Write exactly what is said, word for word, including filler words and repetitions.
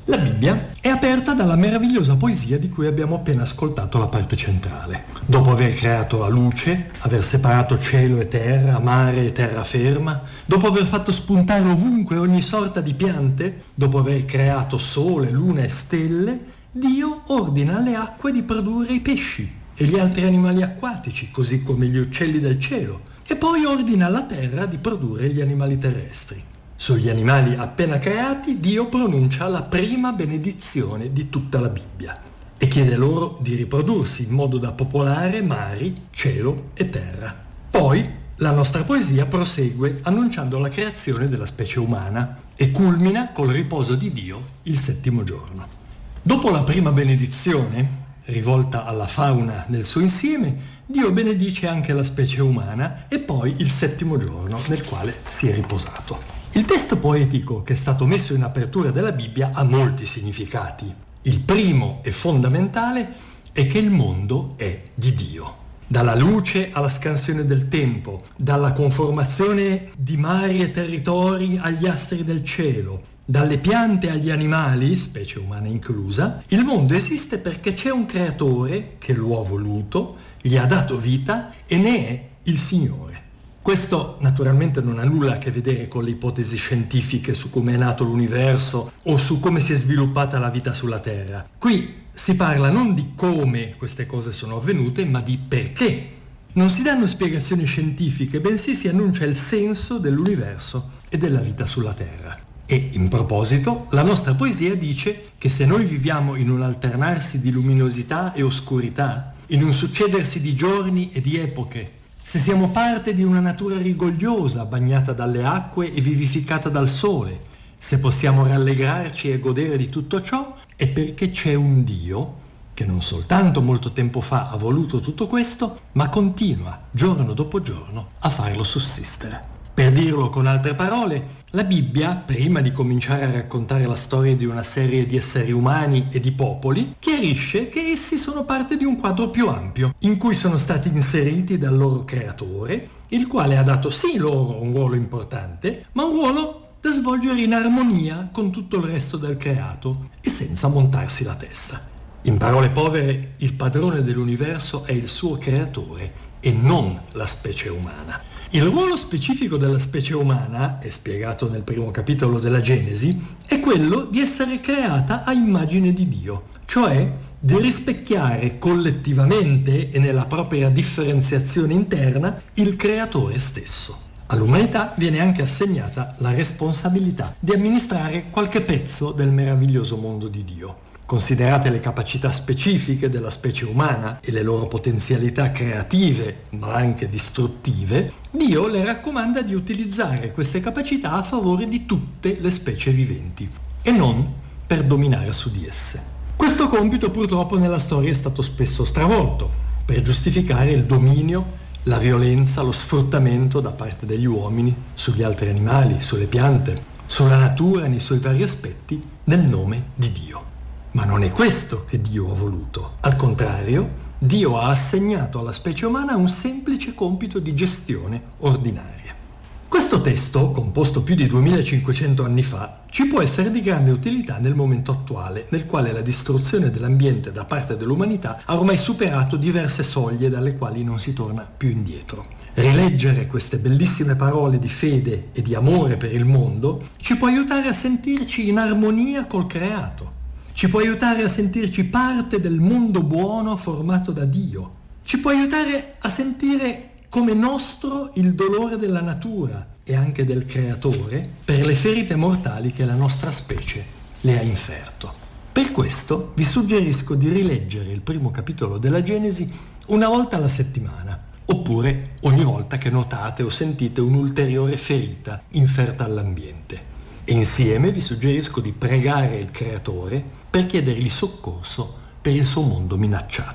La Bibbia è aperta dalla meravigliosa poesia di cui abbiamo appena ascoltato la parte centrale. Dopo aver creato la luce, aver separato cielo e terra, mare e terraferma, dopo aver fatto spuntare ovunque ogni sorta di piante, dopo aver creato sole, luna e stelle, Dio ordina alle acque di produrre i pesci e gli altri animali acquatici, così come gli uccelli del cielo, e poi ordina alla terra di produrre gli animali terrestri. Sugli animali appena creati, Dio pronuncia la prima benedizione di tutta la Bibbia e chiede loro di riprodursi in modo da popolare mari, cielo e terra. Poi la nostra poesia prosegue annunciando la creazione della specie umana e culmina col riposo di Dio il settimo giorno. Dopo la prima benedizione, rivolta alla fauna nel suo insieme, Dio benedice anche la specie umana e poi il settimo giorno nel quale si è riposato. Il testo poetico che è stato messo in apertura della Bibbia ha molti significati. Il primo e fondamentale è che il mondo è di Dio. Dalla luce alla scansione del tempo, dalla conformazione di mari e territori agli astri del cielo, dalle piante agli animali, specie umana inclusa, il mondo esiste perché c'è un creatore che lo ha voluto, gli ha dato vita e ne è il Signore. Questo naturalmente non ha nulla a che vedere con le ipotesi scientifiche su come è nato l'universo o su come si è sviluppata la vita sulla Terra. Qui si parla non di come queste cose sono avvenute, ma di perché. Non si danno spiegazioni scientifiche, bensì si annuncia il senso dell'universo e della vita sulla Terra. E in proposito, la nostra poesia dice che se noi viviamo in un alternarsi di luminosità e oscurità, in un succedersi di giorni e di epoche, se siamo parte di una natura rigogliosa, bagnata dalle acque e vivificata dal sole, se possiamo rallegrarci e godere di tutto ciò, è perché c'è un Dio che non soltanto molto tempo fa ha voluto tutto questo, ma continua, giorno dopo giorno, a farlo sussistere. Per dirlo con altre parole, la Bibbia, prima di cominciare a raccontare la storia di una serie di esseri umani e di popoli, chiarisce che essi sono parte di un quadro più ampio, in cui sono stati inseriti dal loro creatore, il quale ha dato sì loro un ruolo importante, ma un ruolo da svolgere in armonia con tutto il resto del creato e senza montarsi la testa. In parole povere, il padrone dell'universo è il suo creatore e non la specie umana. Il ruolo specifico della specie umana, è spiegato nel primo capitolo della Genesi, è quello di essere creata a immagine di Dio, cioè di rispecchiare collettivamente e nella propria differenziazione interna il creatore stesso. All'umanità viene anche assegnata la responsabilità di amministrare qualche pezzo del meraviglioso mondo di Dio. Considerate le capacità specifiche della specie umana e le loro potenzialità creative, ma anche distruttive, Dio le raccomanda di utilizzare queste capacità a favore di tutte le specie viventi e non per dominare su di esse. Questo compito purtroppo nella storia è stato spesso stravolto per giustificare il dominio, la violenza, lo sfruttamento da parte degli uomini sugli altri animali, sulle piante, sulla natura nei suoi vari aspetti, nel nome di Dio. Ma non è questo che Dio ha voluto. Al contrario, Dio ha assegnato alla specie umana un semplice compito di gestione ordinaria. Questo testo, composto più di duemilacinquecento anni fa, ci può essere di grande utilità nel momento attuale, nel quale la distruzione dell'ambiente da parte dell'umanità ha ormai superato diverse soglie dalle quali non si torna più indietro. Rileggere queste bellissime parole di fede e di amore per il mondo ci può aiutare a sentirci in armonia col creato. Ci può aiutare a sentirci parte del mondo buono formato da Dio. Ci può aiutare a sentire come nostro il dolore della natura e anche del creatore per le ferite mortali che la nostra specie le ha inferto. Per questo vi suggerisco di rileggere il primo capitolo della Genesi una volta alla settimana, oppure ogni volta che notate o sentite un'ulteriore ferita inferta all'ambiente. E insieme vi suggerisco di pregare il Creatore per chiedergli soccorso per il suo mondo minacciato.